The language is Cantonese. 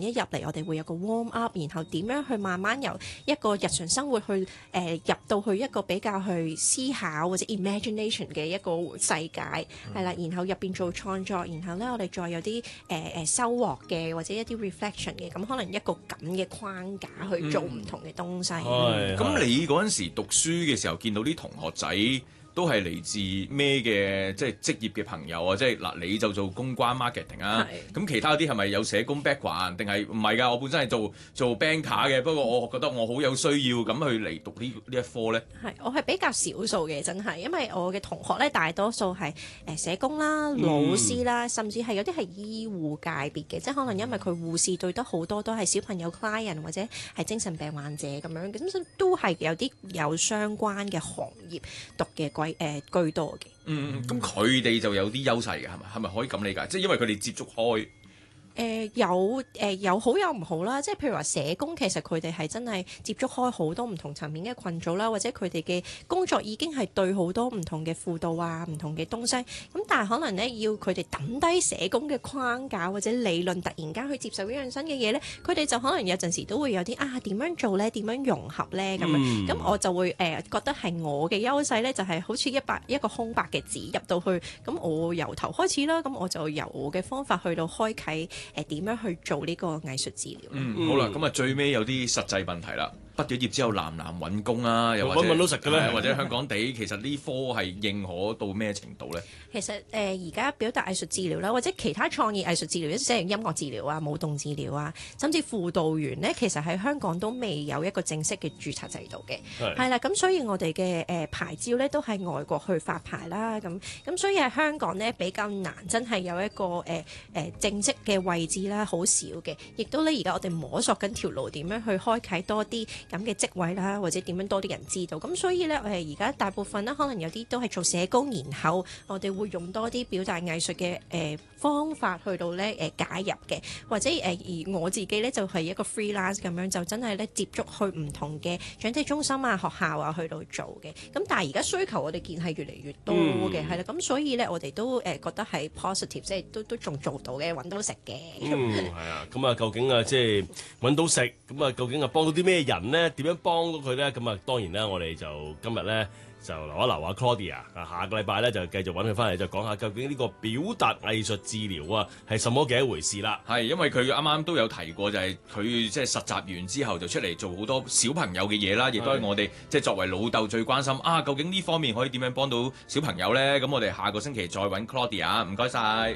一入嚟，我哋會有個 warm up，然後點樣去慢慢由一個日常生活去入到去一個比較去思考或者 imagination 嘅一個世界，係啦，然後入邊做創作，然後咧我哋再有啲收穫嘅或者一啲 reflection 嘅，咁可能一個咁嘅框架去做唔同嘅東西。 咁你嗰陣時讀書嘅時候，見到啲同學仔都係嚟自咩嘅即係職業嘅朋友啊？即係嗱，你就做公關 marketing 啊，咁其他啲係咪有社工 background 定係唔係㗎？我本身係做 banker 嘅，不過我覺得我好有需要咁去嚟讀呢一科咧。係， 我係比較少數嘅，真係，因為我嘅同學咧大多數係社工啦、老師啦，甚至係有啲係醫護界別嘅，即係可能因為佢護士對得好多都係小朋友 client 或者係精神病患者咁樣，咁都係有啲有相關嘅行業讀嘅居多嘅。 咁佢哋就有啲優勢嘅，係咪可以咁理解？即係因為佢哋接觸開。 有好有唔好啦，即係譬如話社工，其實佢哋係真係接觸開好多唔同層面嘅群組啦，或者佢哋嘅工作已經係對好多唔同嘅輔導啊、唔同嘅東西。咁但係可能咧，要佢哋抌低社工嘅框架或者理論，突然間去接受一樣新嘅嘢咧，佢哋就可能有陣時都會有啲點樣做咧，點樣融合咧咁樣。咁我就會覺得係我嘅優勢咧，就係好似一個空白嘅紙入到去，咁我由頭開始啦，咁我就由我嘅方法去到開啓。點樣去做呢個藝術治療？ 好啦，咁啊最尾有啲實際問題啦。畢咗業之後難唔難揾工啊？又或者揾到食嘅咧？ 或者香港地其實呢科係認可到咩程度咧？ 其實而家表達藝術治療啦，或者其他創意藝術治療，即係音樂治療啊、舞動治療啊，甚至輔導員咧，其實喺香港都未有一個正式嘅註冊制度嘅。係啦，咁所以我哋嘅牌照咧都係外國去發牌啦。咁所以喺香港咧比較難，真係有一個正式嘅位置啦，好少嘅。亦都咧而家我哋摸索緊條路，點樣去開啓多啲咁嘅職位啦，或者點樣多啲人知道。咁所以咧而家大部分咧可能有啲都係做社工，然後我哋會用多啲表達藝術嘅方法去到咧介入嘅，或者而我自己咧就係一個 freelance 咁樣，就真係咧接觸去唔同嘅長者中心啊、學校啊去到做嘅。咁但係而家需求我哋見係越嚟越多嘅，係啦。咁所以咧我哋都覺得係 positive，即係都仲做到嘅，揾到食嘅。 係啊。咁啊，究竟啊即係揾到食，咁啊究竟啊幫到啲咩人咧？點樣幫到佢咧？咁啊當然啦，我哋就今日咧就留一留啊 Claudia 啊，下個禮拜咧就繼續揾佢翻嚟，就講下究竟呢個表達藝術治療啊係什麼嘅一回事啦。 係因為佢啱啱都有提過，就係佢即係實習完之後就出嚟做好多小朋友嘅嘢啦，亦都係我哋即係作為老豆最關心究竟呢方面可以點樣幫到小朋友咧？咁我哋下個星期再揾 Claudia，唔該晒。